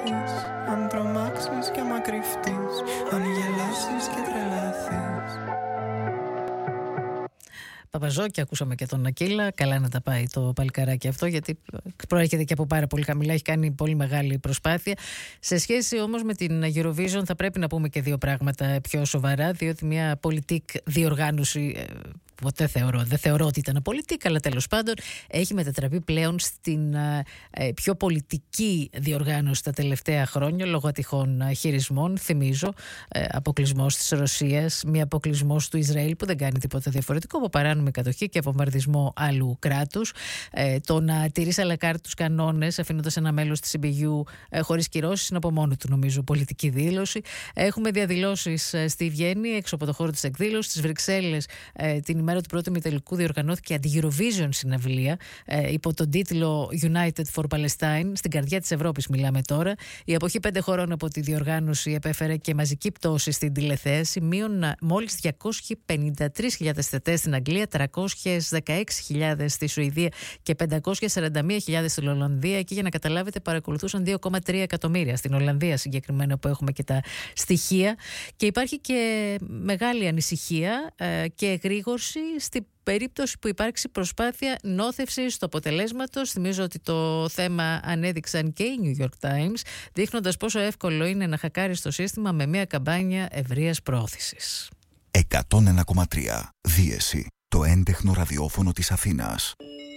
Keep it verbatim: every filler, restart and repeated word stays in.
πάθεις, αν τρομάξεις και άμα κρυφτείς, αν γελάσεις και τρελαθείς. Παπαζόκη, ακούσαμε και τον Ακύλα. Καλά να τα πάει το παλικαράκι αυτό, γιατί προέρχεται και από πάρα πολύ χαμηλά. Έχει κάνει πολύ μεγάλη προσπάθεια. Σε σχέση όμως με την Eurovision, θα πρέπει να πούμε και δύο πράγματα πιο σοβαρά, διότι μια πολιτικ διοργάνωση. Ποτέ θεωρώ, δεν θεωρώ ότι ήταν πολιτική, αλλά τέλος πάντων έχει μετατραπεί πλέον στην ε, πιο πολιτική διοργάνωση τα τελευταία χρόνια λόγω ατυχών χειρισμών. Θυμίζω, ε, αποκλεισμός της Ρωσίας, μη αποκλεισμός του Ισραήλ που δεν κάνει τίποτα διαφορετικό από παράνομη κατοχή και βομβαρδισμό άλλου κράτους. Ε, το να τηρείς αλακάρτ τους κανόνες αφήνοντας ένα μέλος της σι μπι γιου ε, χωρίς κυρώσεις είναι από μόνο του νομίζω πολιτική δήλωση. Έχουμε διαδηλώσεις ε, στη Βιέννη έξω από το χώρο της εκδήλωσης, στις Βρυξέλλες ε, την ημέρα του πρώτου ημιτελικού διοργανώθηκε αντι-Eurovision συναυλία ε, υπό τον τίτλο United for Palestine. Στην καρδιά της Ευρώπης μιλάμε τώρα. Η αποχή πέντε χωρών από τη διοργάνωση επέφερε και μαζική πτώση στην τηλεθέαση. Μείον μόλις διακόσιες πενήντα τρεις χιλιάδες θετές στην Αγγλία, τριακόσιες δεκαέξι χιλιάδες στη Σουηδία και πεντακόσιες σαράντα μία χιλιάδες στην Ολλανδία. Εκεί για να καταλάβετε παρακολουθούσαν δύο κόμμα τρία εκατομμύρια. Στην Ολλανδία συγκεκριμένα που έχουμε και τα στοιχεία. Και υπάρχει και μεγάλη ανησυχία ε, και εγρήγορση στην περίπτωση που υπάρξει προσπάθεια νόθευσης του αποτελέσματος. Θυμίζω ότι το θέμα ανέδειξαν και οι New York Times, δείχνοντας πόσο εύκολο είναι να χακάρεις το σύστημα με μια καμπάνια ευρείας προώθησης. εκατόν ένα κόμμα τρία Δίεση, το έντεχνο ραδιόφωνο της Αθήνας.